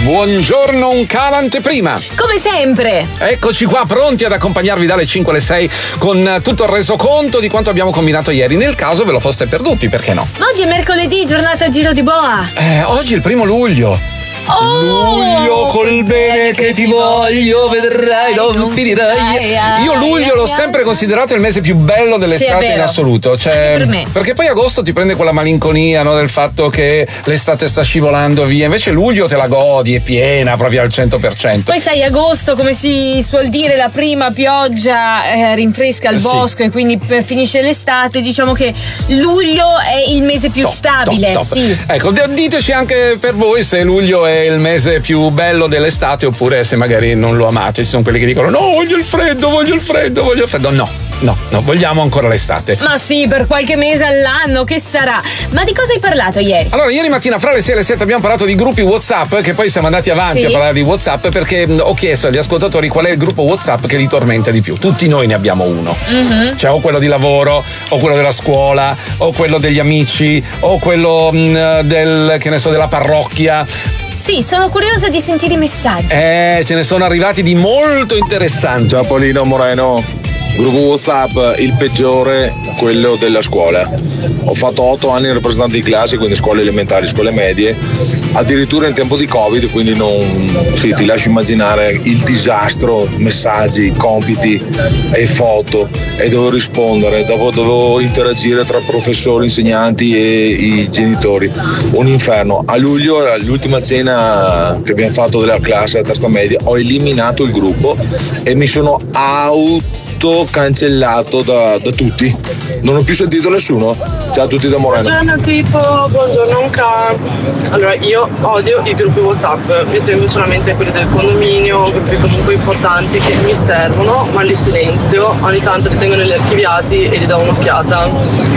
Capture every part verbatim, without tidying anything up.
buongiorno, un cala anteprima. Come sempre. Eccoci qua, pronti ad accompagnarvi dalle cinque alle sei con tutto il resoconto di quanto abbiamo combinato ieri. Nel caso ve lo foste perduti, perché no? Oggi è mercoledì, giornata Giro di Boa. Eh, oggi è il primo luglio. Oh, luglio col bene che ti voglio, vedrai, non, non finirai. Io luglio l'ho sempre considerato il mese più bello dell'estate, sì, in assoluto. Cioè, per me. Perché poi agosto ti prende quella malinconia, no, del fatto che l'estate sta scivolando via. Invece luglio te la godi, è piena proprio al cento per cento. Poi sai, agosto, come si suol dire, la prima pioggia eh, rinfresca il Sì. bosco e quindi per, finisce l'estate. Diciamo che luglio è il mese più Top, stabile. top, top. Sì. Ecco, diteci anche per voi se luglio è il mese più bello dell'estate oppure se magari non lo amate. Ci sono quelli che dicono no, voglio il freddo, voglio il freddo, voglio il freddo. No, no, no, vogliamo ancora l'estate. Ma sì, per qualche mese all'anno, che sarà? Ma di cosa hai parlato ieri? Allora, ieri mattina fra le sei e le sette abbiamo parlato di gruppi WhatsApp, che poi siamo andati avanti Sì. a parlare di WhatsApp perché ho chiesto agli ascoltatori qual è il gruppo WhatsApp che li tormenta di più. Tutti noi ne abbiamo uno. Mm-hmm. Cioè o quello di lavoro, o quello della scuola, o quello degli amici, o quello mh, del, che ne so, della parrocchia. Sì, sono curiosa di sentire i messaggi. Eh, ce ne sono arrivati di molto interessanti. Ciao Paolino Moreno. Gruppo WhatsApp, il peggiore, quello della scuola. Ho fatto otto anni in rappresentante di classe, quindi scuole elementari, scuole medie, addirittura in tempo di Covid, quindi non sì, ti lascio immaginare il disastro, messaggi, compiti e foto, e dovevo rispondere, dopo dovevo interagire tra professori, insegnanti e i genitori. Un inferno. A luglio, l'ultima cena che abbiamo fatto della classe a terza media, ho eliminato il gruppo e mi sono auto cancellato da, da tutti, non ho più sentito nessuno. Ciao a tutti da Moreno. Buongiorno tipo, buongiorno Anca. Allora, io odio i gruppi WhatsApp, io tengo solamente quelli del condominio, gruppi comunque importanti che mi servono, ma li silenzio, ogni tanto li tengo negli archiviati e gli do un'occhiata,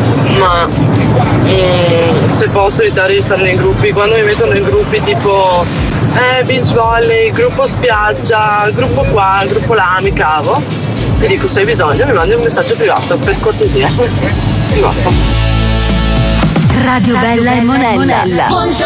ma mm, se posso evitare di stare nei gruppi, quando mi mettono nei gruppi tipo eh, beach volley, gruppo spiaggia, gruppo qua, gruppo là, mi cavo. Ti dico, se hai bisogno mi mandi un messaggio privato, per cortesia. E basta. Radio Bella e Monella.